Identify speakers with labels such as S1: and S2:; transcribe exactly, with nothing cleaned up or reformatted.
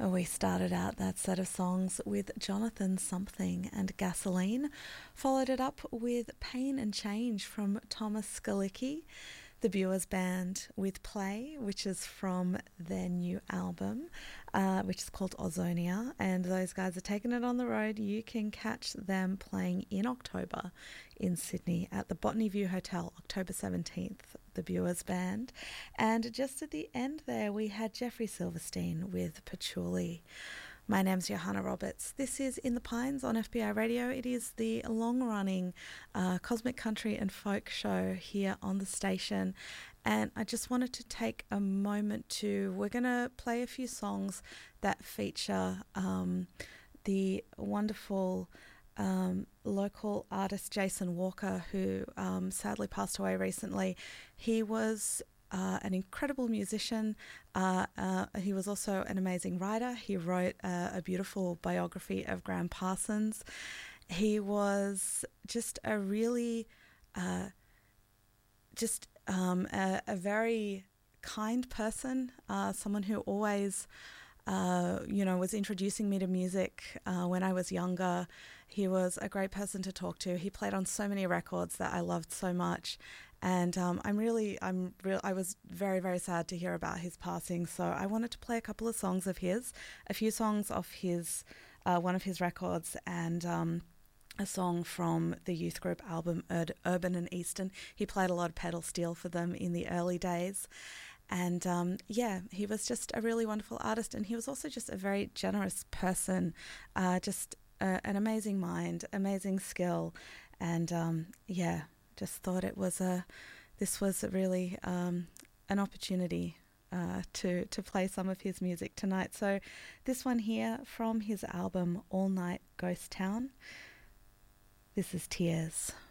S1: We started out that set of songs with Jonathan Something and Gasoline, followed it up with Pain and Change from Thomas Skalicki, the Buers Band with Play, which is from their new album, uh, which is called Ozonia, and those guys are taking it on the road. You can catch them playing in October in Sydney at the Botany View Hotel, October seventeenth, the Buers Band. And just at the end there, we had Jeffrey Silverstein with Patchouli. My name's Johanna Roberts. This is In the Pines on F B I Radio. It is the long-running uh, cosmic country and folk show here on the station. And I just wanted to take a moment to, we're going to play a few songs that feature um, the wonderful um, local artist Jason Walker, who um, sadly passed away recently. He was Uh, an incredible musician. Uh, uh, he was also an amazing writer. He wrote uh, a beautiful biography of Graham Parsons. He was just a really, uh, just um, a, a very kind person, uh, someone who always Uh, you know, was introducing me to music uh, when I was younger. He was a great person to talk to. He played on so many records that I loved so much, and um, I'm really, I'm real. I was very, very sad to hear about his passing. So I wanted to play a couple of songs of his, a few songs off his, uh, one of his records, and um, a song from the youth group album Ur- Urban and Eastern. He played a lot of pedal steel for them in the early days. And um, yeah, he was just a really wonderful artist, and he was also just a very generous person, uh, just uh, an amazing mind, amazing skill, and um, yeah, just thought it was a, this was really um, an opportunity uh, to to play some of his music tonight. So this one here from his album All Night Ghost Town. This is Tears.